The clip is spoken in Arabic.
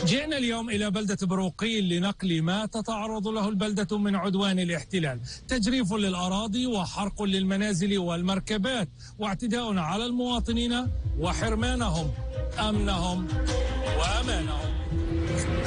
جئنا اليوم إلى بلدة بروقيل لنقل ما تتعرض له البلدة من عدوان الاحتلال، تجريف للأراضي وحرق للمنازل والمركبات واعتداء على المواطنين وحرمانهم أمنهم وأمانهم.